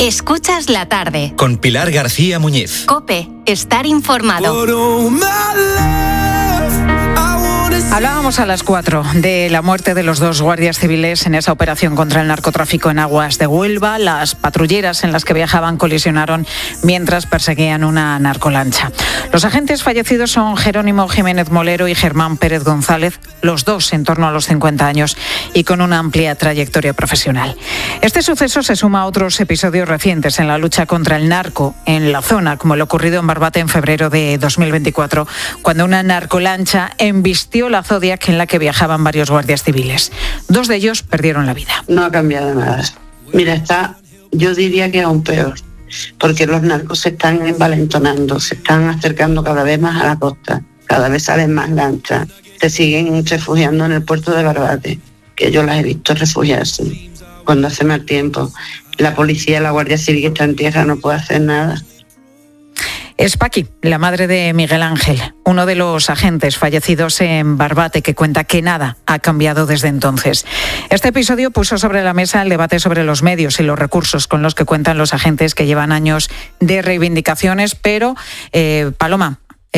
Escuchas la tarde. Con Pilar García Muñiz. COPE. Estar informado. Hablábamos a las 4 de la muerte de los 2 guardias civiles en esa operación contra el narcotráfico en aguas de Huelva. Las patrulleras en las que viajaban colisionaron mientras perseguían una narcolancha. Los agentes fallecidos son Jerónimo Jiménez Molero y Germán Pérez González, los dos en torno a los 50 años y con una amplia trayectoria profesional. Este suceso se suma a otros episodios recientes en la lucha contra el narco en la zona, como el ocurrido en Barbate en febrero de 2024, cuando una narcolancha embistió la Zodiac en la que viajaban varios guardias civiles. 2 de ellos perdieron la vida. No ha cambiado nada. Mira, yo diría que aún peor, porque los narcos se están envalentonando, se están acercando cada vez más a la costa, cada vez salen más lanchas, se siguen refugiando en el puerto de Barbate, que yo las he visto refugiarse cuando hace mal tiempo. La policía, la Guardia Civil que está en tierra no puede hacer nada. Es Paqui, la madre de Miguel Ángel, uno de los agentes fallecidos en Barbate, que cuenta que nada ha cambiado desde entonces. Este episodio puso sobre la mesa el debate sobre los medios y los recursos con los que cuentan los agentes que llevan años de reivindicaciones, pero, Paloma,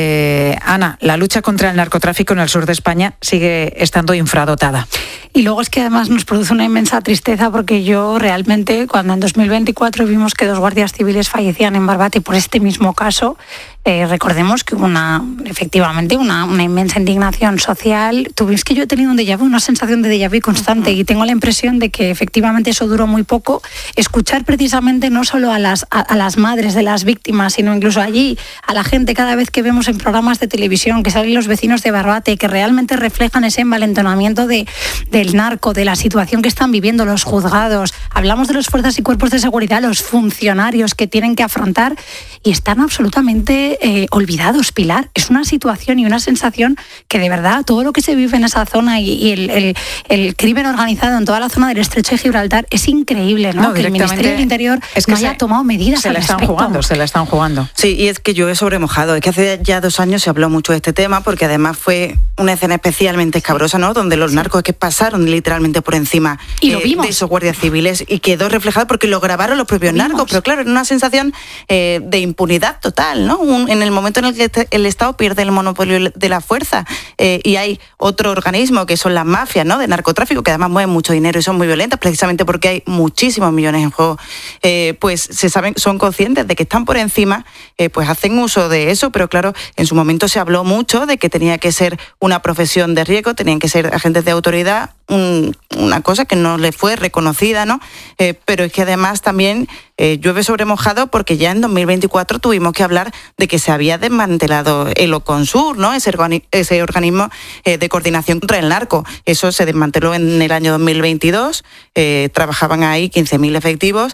Ana, la lucha contra el narcotráfico en el sur de España sigue estando infradotada. Y luego es que además nos produce una inmensa tristeza, porque yo realmente, cuando en 2024 vimos que 2 guardias civiles fallecían en Barbate por este mismo caso, recordemos que hubo efectivamente una inmensa indignación social. Es que yo he tenido un déjà vu, una sensación de déjà vu constante, y tengo la impresión de que efectivamente eso duró muy poco. Escuchar precisamente no solo a las madres de las víctimas, sino incluso allí a la gente, cada vez que vemos en programas de televisión que salen los vecinos de Barbate, que realmente reflejan ese envalentonamiento del narco, de la situación que están viviendo los juzgados. Hablamos de las fuerzas y cuerpos de seguridad, los funcionarios que tienen que afrontar, y están absolutamente olvidados, Pilar. Es una situación y una sensación que de verdad todo lo que se vive en esa zona y el crimen organizado en toda la zona del Estrecho de Gibraltar es increíble, ¿no? Que el Ministerio del Interior no haya tomado medidas al respecto. Se la están jugando. Sí, y es que yo he sobremojado. Es que hace ya 2 años se habló mucho de este tema, porque además fue una escena especialmente escabrosa, ¿no? Donde los narcos que pasaron literalmente por encima de esos guardias civiles, y quedó reflejado porque lo grabaron los propios narcos. Pero claro, era una sensación de impunidad total, ¿no? En el momento en el que el Estado pierde el monopolio de la fuerza, y hay otro organismo que son las mafias, ¿no? De narcotráfico, que además mueven mucho dinero y son muy violentas, precisamente porque hay muchísimos millones en juego, pues son conscientes de que están por encima, pues hacen uso de eso. Pero claro, en su momento se habló mucho de que tenía que ser una profesión de riesgo, tenían que ser agentes de autoridad, una cosa que no le fue reconocida, ¿no? Pero es que además también llueve sobre mojado, porque ya en 2024 tuvimos que hablar de que se había desmantelado el OCONSUR, ¿no? Ese organismo de coordinación contra el narco. Eso se desmanteló en el año 2022, trabajaban ahí 15.000 efectivos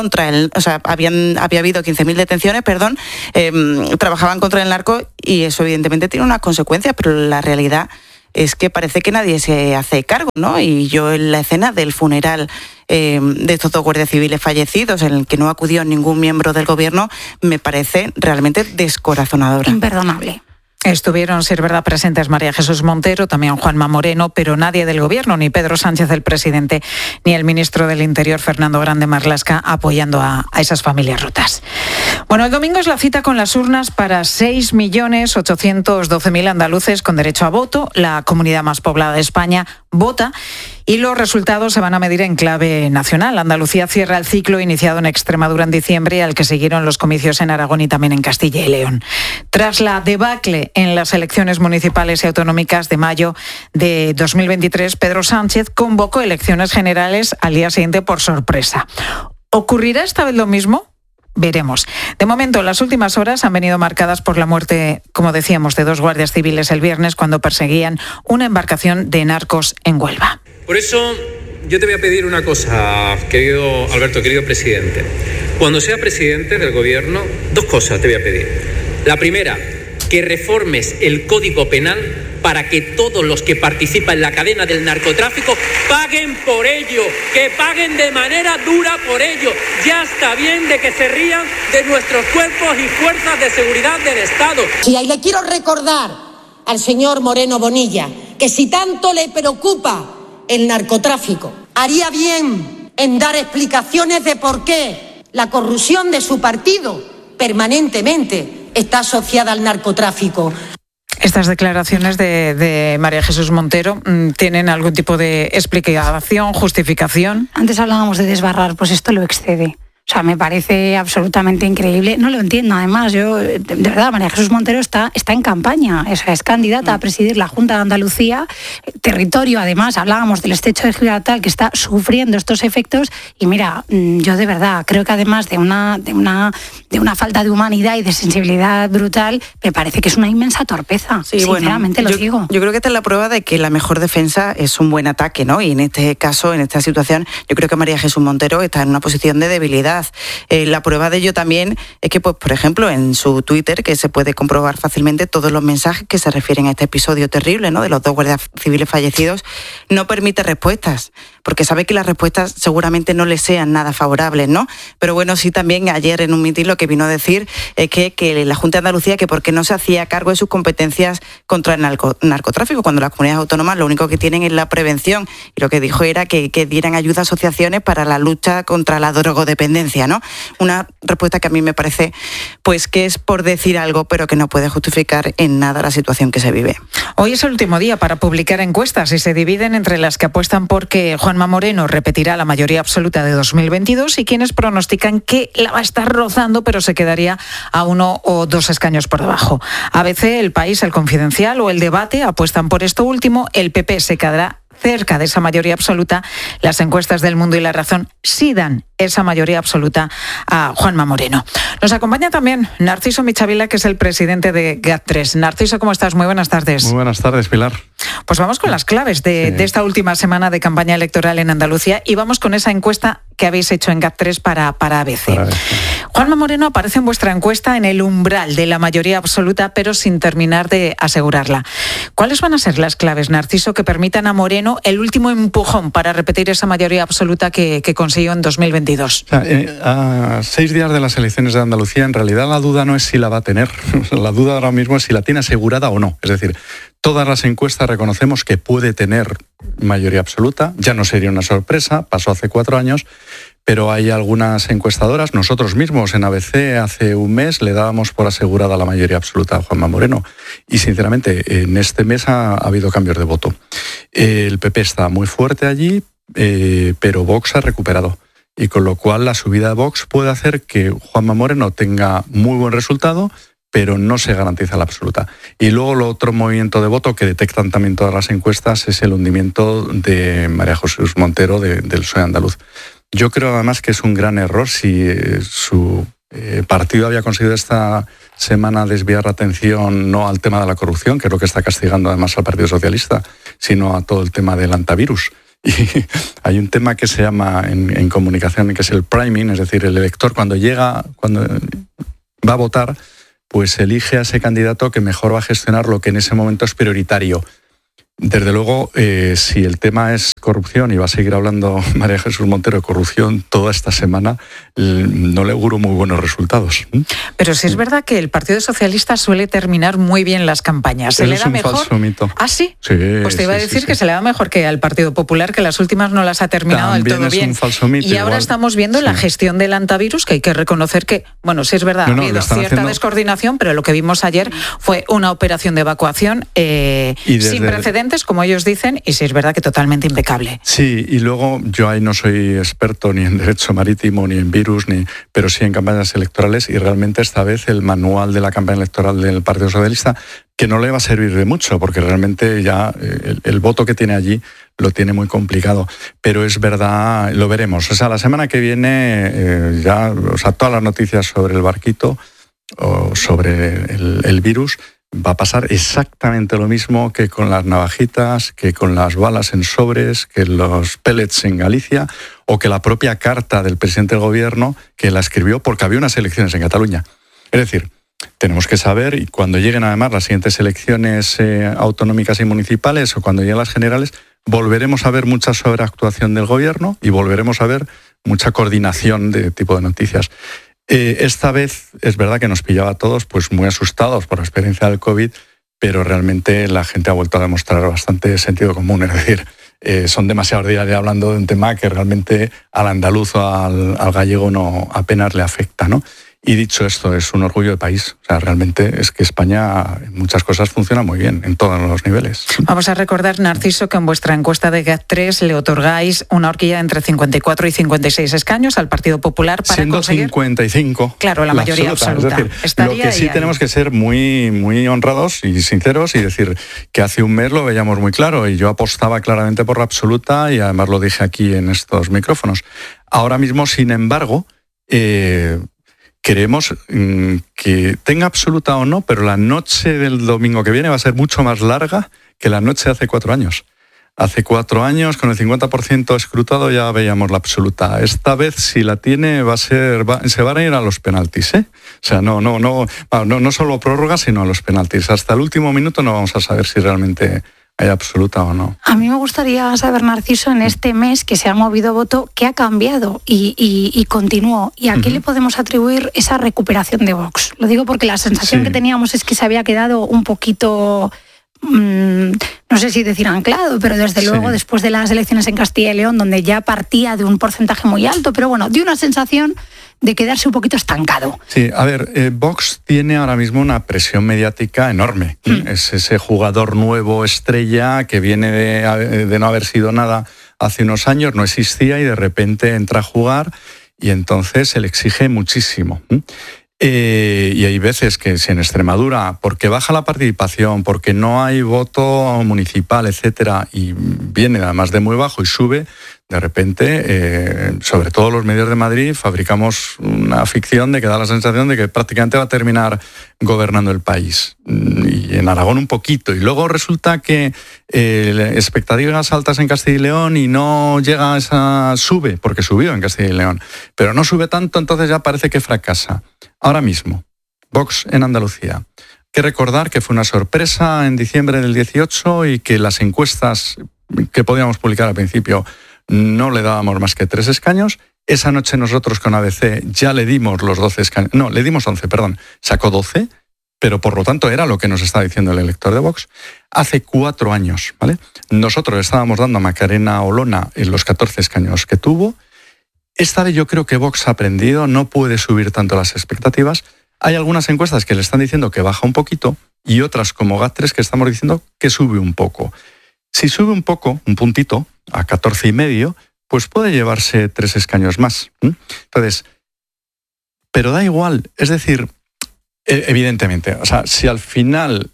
había habido 15.000 detenciones, trabajaban contra el narco, y eso evidentemente tiene unas consecuencias, pero la realidad es que parece que nadie se hace cargo, ¿no? Y yo, en la escena del funeral de estos 2 guardias civiles fallecidos, en el que no acudió ningún miembro del gobierno, me parece realmente descorazonadora. Imperdonable. Estuvieron, si es verdad, presentes María Jesús Montero, también Juanma Moreno, pero nadie del Gobierno, ni Pedro Sánchez, el presidente, ni el ministro del Interior, Fernando Grande Marlaska, apoyando a esas familias rotas. Bueno, el domingo es la cita con las urnas para 6.812.000 andaluces con derecho a voto. La comunidad más poblada de España vota, y los resultados se van a medir en clave nacional. Andalucía cierra el ciclo iniciado en Extremadura en diciembre, al que siguieron los comicios en Aragón y también en Castilla y León. Tras la debacle en las elecciones municipales y autonómicas de mayo de 2023, Pedro Sánchez convocó elecciones generales al día siguiente por sorpresa. ¿Ocurrirá esta vez lo mismo? Veremos. De momento, las últimas horas han venido marcadas por la muerte, como decíamos, de 2 guardias civiles el viernes cuando perseguían una embarcación de narcos en Huelva. Por eso yo te voy a pedir una cosa, querido Alberto, querido presidente. Cuando sea presidente del gobierno, 2 cosas te voy a pedir. La primera, que reformes el Código Penal para que todos los que participan en la cadena del narcotráfico paguen por ello, que paguen de manera dura por ello. Ya está bien de que se rían de nuestros cuerpos y fuerzas de seguridad del Estado. Y ahí le quiero recordar al señor Moreno Bonilla que si tanto le preocupa el narcotráfico, haría bien en dar explicaciones de por qué La corrupción de su partido permanentemente está asociada al narcotráfico. Estas declaraciones de María Jesús Montero tienen algún tipo de explicación, justificación. Antes hablábamos de desbarrar, pues esto lo excede. O sea, me parece absolutamente increíble. No lo entiendo, además. Yo, de verdad, María Jesús Montero está en campaña. O sea, es candidata a presidir la Junta de Andalucía. Territorio, además, hablábamos del estrecho de Gibraltar, que está sufriendo estos efectos. Y mira, yo de verdad creo que además de una falta de humanidad y de sensibilidad brutal, me parece que es una inmensa torpeza. Sí, sinceramente lo digo. Yo creo que esta es la prueba de que la mejor defensa es un buen ataque, ¿no? Y en este caso, en esta situación, yo creo que María Jesús Montero está en una posición de debilidad. La prueba de ello también es que, pues, por ejemplo, en su Twitter, que se puede comprobar fácilmente todos los mensajes que se refieren a este episodio terrible, ¿no?, de los 2 guardias civiles fallecidos, no permite respuestas, porque sabe que las respuestas seguramente no le sean nada favorables, ¿no? Pero bueno, sí, también ayer en un mitin lo que vino a decir es que la Junta de Andalucía, que por qué no se hacía cargo de sus competencias contra el narcotráfico, cuando las comunidades autónomas lo único que tienen es la prevención, y lo que dijo era que dieran ayuda a asociaciones para la lucha contra la drogodependencia, ¿no? Una respuesta que a mí me parece, pues, que es por decir algo, pero que no puede justificar en nada la situación que se vive. Hoy es el último día para publicar encuestas y se dividen entre las que apuestan por que Juanma Moreno repetirá la mayoría absoluta de 2022 y quienes pronostican que la va a estar rozando, pero se quedaría a 1 o 2 escaños por debajo. ABC, El País, El Confidencial o El Debate apuestan por esto último. El PP se quedará cerca de esa mayoría absoluta. Las encuestas del Mundo y La Razón sí dan esa mayoría absoluta a Juanma Moreno. Nos acompaña también Narciso Michavila, que es el presidente de GAT3. Narciso, ¿cómo estás? Muy buenas tardes. Muy buenas tardes, Pilar. Pues vamos con las claves de esta última semana de campaña electoral en Andalucía y vamos con esa encuesta que habéis hecho en GAT3 para ABC. Juanma Moreno aparece en vuestra encuesta en el umbral de la mayoría absoluta, pero sin terminar de asegurarla. ¿Cuáles van a ser las claves, Narciso, que permitan a Moreno el último empujón para repetir esa mayoría absoluta que consiguió en 2022? O sea, a 6 días de las elecciones de Andalucía, en realidad la duda no es si la va a tener. La duda ahora mismo es si la tiene asegurada o no. Es decir, todas las encuestas reconocemos que puede tener mayoría absoluta. Ya no sería una sorpresa, pasó hace 4 años, pero hay algunas encuestadoras, nosotros mismos en ABC hace un mes le dábamos por asegurada la mayoría absoluta a Juanma Moreno. Y sinceramente, en este mes ha habido cambios de voto. El PP está muy fuerte allí, pero Vox ha recuperado. Y con lo cual la subida de Vox puede hacer que Juanma Moreno tenga muy buen resultado, pero no se garantiza la absoluta. Y luego el otro movimiento de voto que detectan también todas las encuestas es el hundimiento de María Jesús Montero del PSOE andaluz. Yo creo además que es un gran error si su partido había conseguido esta semana desviar la atención no al tema de la corrupción, que es lo que está castigando además al Partido Socialista, sino a todo el tema del antivirus. Y hay un tema que se llama en comunicación, que es el priming, es decir, el elector cuando va a votar, pues elige a ese candidato que mejor va a gestionar lo que en ese momento es prioritario. Desde luego, si el tema es corrupción, y va a seguir hablando María Jesús Montero de corrupción toda esta semana, no le auguro muy buenos resultados. Pero sí es verdad que el Partido Socialista suele terminar muy bien las campañas. ¿Se le da mejor? Falso mito. ¿Ah, sí? Sí. Pues te iba a decir que se le da mejor que al Partido Popular, que las últimas no las ha terminado también del todo bien. Es un falso mito, y ahora igual. Estamos viendo la gestión del antivirus, que hay que reconocer que, bueno, sí es verdad, ha habido cierta descoordinación, pero lo que vimos ayer fue una operación de evacuación sin precedentes, como ellos dicen, y sí es verdad que totalmente impecable. Sí, y luego yo ahí no soy experto ni en derecho marítimo, ni en virus, pero sí en campañas electorales, y realmente esta vez el manual de la campaña electoral del Partido Socialista, que no le va a servir de mucho, porque realmente ya el voto que tiene allí lo tiene muy complicado. Pero es verdad, lo veremos. O sea, la semana que viene todas las noticias sobre el barquito o sobre el virus, va a pasar exactamente lo mismo que con las navajitas, que con las balas en sobres, que los pellets en Galicia, o que la propia carta del presidente del gobierno, que la escribió porque había unas elecciones en Cataluña. Es decir, tenemos que saber, y cuando lleguen además las siguientes elecciones autonómicas y municipales, o cuando lleguen las generales, volveremos a ver mucha sobreactuación del gobierno y volveremos a ver mucha coordinación de tipo de noticias. Esta vez es verdad que nos pillaba a todos pues muy asustados por la experiencia del COVID, pero realmente la gente ha vuelto a demostrar bastante sentido común. Es decir, son demasiado días hablando de un tema que realmente al andaluz o al gallego no apenas le afecta, ¿no? Y dicho esto, es un orgullo de país. O sea, realmente es que España en muchas cosas funciona muy bien, en todos los niveles. Vamos a recordar, Narciso, que en vuestra encuesta de GAT3 le otorgáis una horquilla entre 54 y 56 escaños al Partido Popular para siendo conseguir... 55. Claro, la mayoría absoluta. Es decir, lo que sí tenemos que ser muy, muy honrados y sinceros y decir que hace un mes lo veíamos muy claro y yo apostaba claramente por la absoluta y además lo dije aquí en estos micrófonos. Ahora mismo, sin embargo... Queremos que tenga absoluta o no, pero la noche del domingo que viene va a ser mucho más larga que la noche de hace 4 años. Hace 4 años, con el 50% escrutado, ya veíamos la absoluta. Esta vez, si la tiene, se van a ir a los penaltis, ¿eh? O sea, no solo prórroga, sino a los penaltis. Hasta el último minuto no vamos a saber si realmente hay absoluta o no. A mí me gustaría saber, Narciso, en este mes que se ha movido voto, ¿qué ha cambiado y continuó? ¿Y a qué le podemos atribuir esa recuperación de Vox? Lo digo porque la sensación que teníamos es que se había quedado un poquito... no sé si decir anclado, pero desde luego después de las elecciones en Castilla y León, donde ya partía de un porcentaje muy alto, pero bueno, dio una sensación de quedarse un poquito estancado. Sí, a ver, Vox tiene ahora mismo una presión mediática enorme. Es ese jugador nuevo, estrella, que viene de no haber sido nada hace unos años, no existía y de repente entra a jugar y entonces se le exige muchísimo. Y hay veces que si en Extremadura, porque baja la participación, porque no hay voto municipal, etcétera, y viene además de muy bajo y sube, de repente, sobre todo los medios de Madrid, fabricamos una ficción de que da la sensación de que prácticamente va a terminar gobernando el país. Y en Aragón un poquito. Y luego resulta que expectativas altas en Castilla y León y no llega a esa... Sube, porque subió en Castilla y León. Pero no sube tanto, entonces ya parece que fracasa. Ahora mismo, Vox en Andalucía. Hay que recordar que fue una sorpresa en diciembre del 18 y que las encuestas que podíamos publicar al principio no le dábamos más que 3 escaños. Esa noche nosotros con ABC ya le dimos los 12 escaños. No, le dimos 11, perdón. Sacó 12, pero por lo tanto era lo que nos estaba diciendo el elector de Vox. Hace 4 años, ¿vale? Nosotros estábamos dando a Macarena Olona en los 14 escaños que tuvo. Esta vez yo creo que Vox ha aprendido, no puede subir tanto las expectativas. Hay algunas encuestas que le están diciendo que baja un poquito y otras como GAT3 que estamos diciendo que sube un poco. Si sube un poco, un puntito, a 14,5, pues puede llevarse 3 escaños más. Entonces, pero da igual, es decir, evidentemente, o sea, si al final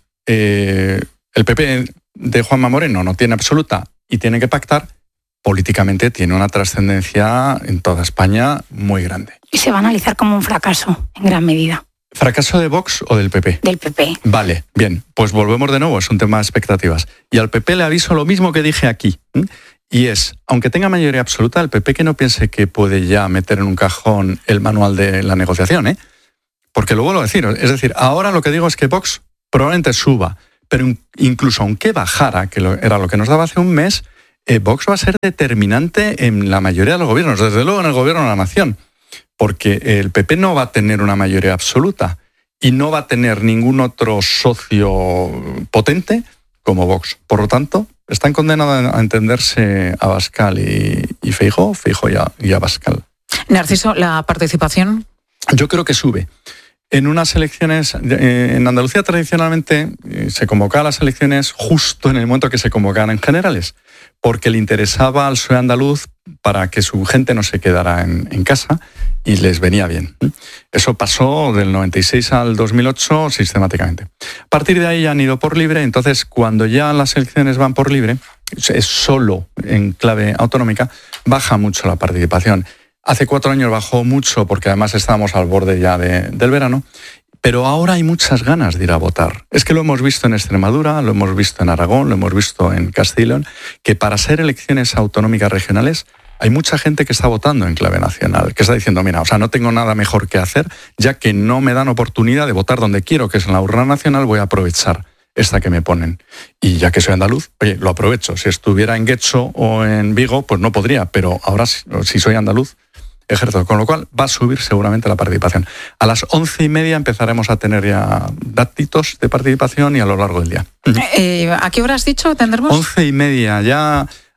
el PP de Juanma Moreno no tiene absoluta y tiene que pactar, políticamente tiene una trascendencia en toda España muy grande. Y se va a analizar como un fracaso, en gran medida. ¿Fracaso de Vox o del PP? Del PP. Vale, bien, pues volvemos de nuevo, es un tema de expectativas. Y al PP le aviso lo mismo que dije aquí, y es, aunque tenga mayoría absoluta, el PP que no piense que puede ya meter en un cajón el manual de la negociación, porque lo vuelvo a decir, es decir, ahora lo que digo es que Vox probablemente suba, pero incluso aunque bajara, que era lo que nos daba hace un mes, Vox va a ser determinante en la mayoría de los gobiernos, desde luego en el gobierno de la nación, porque el PP no va a tener una mayoría absoluta y no va a tener ningún otro socio potente como Vox. Por lo tanto, están condenados a entenderse Abascal y Feijóo y Abascal. Narciso, ¿la participación? Yo creo que sube. En unas elecciones, en Andalucía tradicionalmente se convocaban las elecciones justo en el momento que se convocaban en generales, porque le interesaba al PSOE andaluz para que su gente no se quedara en casa y les venía bien. Eso pasó del 96 al 2008 sistemáticamente. A partir de ahí ya han ido por libre, entonces cuando ya las elecciones van por libre, es solo en clave autonómica, baja mucho la participación. Hace 4 años bajó mucho porque además estábamos al borde ya del verano, pero ahora hay muchas ganas de ir a votar. Es que lo hemos visto en Extremadura, lo hemos visto en Aragón, lo hemos visto en Castilla y León, que para ser elecciones autonómicas regionales hay mucha gente que está votando en clave nacional, que está diciendo, mira, o sea, no tengo nada mejor que hacer, ya que no me dan oportunidad de votar donde quiero, que es en la urna nacional, voy a aprovechar esta que me ponen. Y ya que soy andaluz, oye, lo aprovecho. Si estuviera en Guecho o en Vigo, pues no podría, pero ahora si soy andaluz, ejerzo, con lo cual va a subir seguramente la participación. A las 11:30 empezaremos a tener ya datitos de participación y a lo largo del día. ¿A qué hora has dicho tendremos? 11:30, ya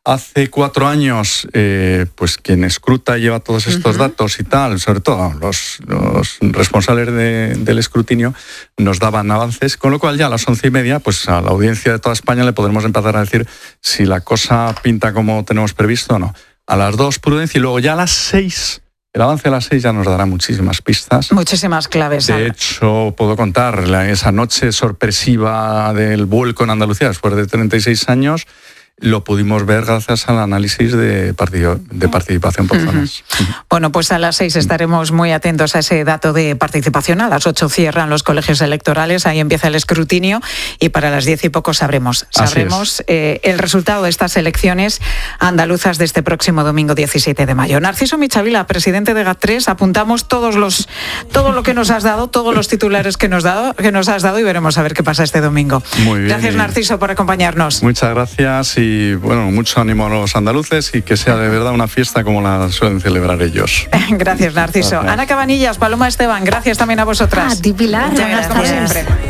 Hace 4 años, pues quien escruta y lleva todos estos datos y tal, sobre todo los responsables del escrutinio, nos daban avances, con lo cual ya a las 11:30, pues a la audiencia de toda España le podremos empezar a decir si la cosa pinta como tenemos previsto o no. A las 2, prudencia, y luego ya a las 6... El avance a las 6 ya nos dará muchísimas pistas. Muchísimas claves. De hecho, puedo contar esa noche sorpresiva del vuelco en Andalucía después de 36 años. Lo pudimos ver gracias al análisis de participación por zonas. Bueno, pues a las 6 estaremos muy atentos a ese dato de participación. A las 8 cierran los colegios electorales, ahí empieza el escrutinio y para las 10 y poco sabremos el resultado de estas elecciones andaluzas de este próximo domingo 17 de mayo. Narciso Michavila, presidente de GAT3, apuntamos todo lo que nos has dado, todos los titulares que nos has dado y veremos a ver qué pasa este domingo. Muy bien. Gracias, Narciso, por acompañarnos. Muchas gracias y bueno, mucho ánimo a los andaluces y que sea de verdad una fiesta como la suelen celebrar ellos. Gracias, Narciso. Gracias. Ana Cabanillas, Paloma Esteban, gracias también a vosotras. A ti, Pilar. Muchas gracias. Como siempre.